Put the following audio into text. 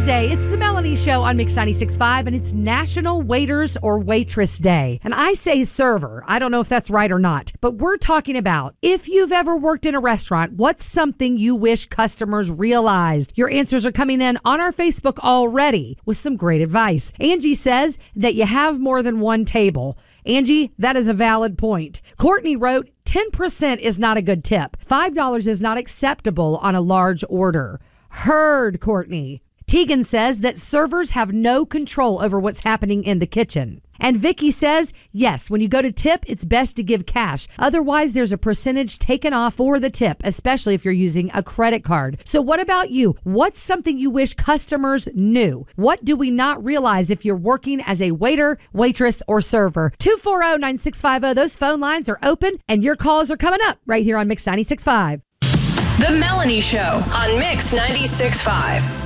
Thursday. It's the Melanie Show on Mix 96.5, and it's National Waiters or Waitress Day. And I say server. I don't know if that's right or not, but we're talking about if you've ever worked in a restaurant, what's something you wish customers realized? Your answers are coming in on our Facebook already with some great advice. Angie says that you have more than one table. Angie, that is a valid point. Courtney wrote, 10% is not a good tip. $5 is not acceptable on a large order. Heard, Courtney. Tegan says that servers have no control over what's happening in the kitchen. And Vicky says, yes, when you go to tip, it's best to give cash. Otherwise, there's a percentage taken off for the tip, especially if you're using a credit card. So what about you? What's something you wish customers knew? What do we not realize if you're working as a waiter, waitress, or server? 240-9650. Those phone lines are open, and your calls are coming up right here on Mix 96.5. The Melanie Show on Mix 96.5.